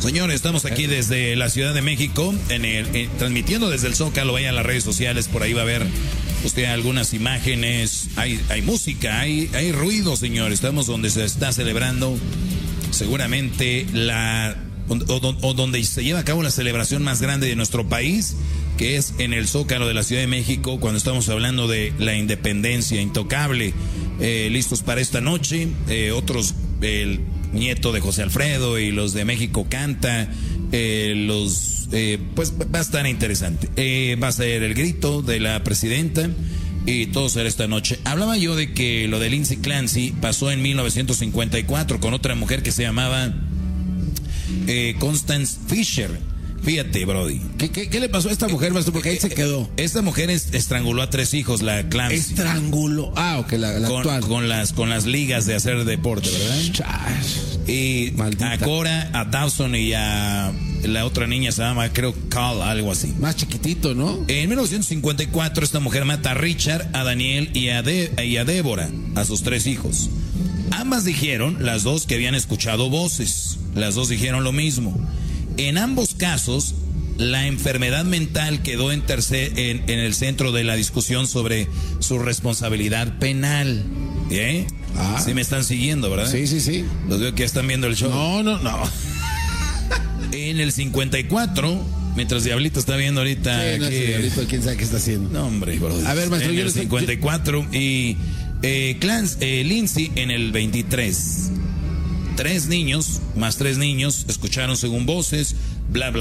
Señores, estamos aquí desde la Ciudad de México, transmitiendo desde el Zócalo. Vaya a las redes sociales, por ahí va a ver usted algunas imágenes. Hay música, hay ruido, señores. Estamos donde se está celebrando seguramente donde se lleva a cabo la celebración más grande de nuestro país, que es en el Zócalo de la Ciudad de México, cuando estamos hablando de la independencia intocable. Listos para esta noche, el nieto de José Alfredo y los de México Canta, pues va a estar interesante. Va a ser el grito de la presidenta y todo será esta noche. Hablaba yo de que lo de Lindsay Clancy pasó en 1954 con otra mujer que se llamaba Constance Fisher. Fíjate, Brody. ¿Qué le pasó a esta mujer, maestro? Porque ahí se quedó. Esta mujer estranguló a 3 hijos, la Clancy. Estranguló. Ah, ok, la actual. Con las ligas de hacer deporte, ¿verdad? Y maldita. A Cora, a Dawson y a la otra niña se llama, creo, Carl, algo así. Más chiquitito, ¿no? En 1954 esta mujer mata a Richard, a Daniel y a Débora, a sus 3 hijos. Ambas dijeron, las dos, que habían escuchado voces. Las dos dijeron lo mismo. En ambos casos, la enfermedad mental quedó en el centro de la discusión sobre su responsabilidad penal. ¿Eh? Sí me están siguiendo, ¿verdad? Sí. Los veo que ya están viendo el show. No. En el 54, mientras Diablito está viendo ahorita... Sí, no, Diablito, quién sabe qué está haciendo. No, hombre, bro. A ver, maestro, en el 54 y Lindsay en el 23. 3 niños, más 3 niños, escucharon según voces, bla, bla.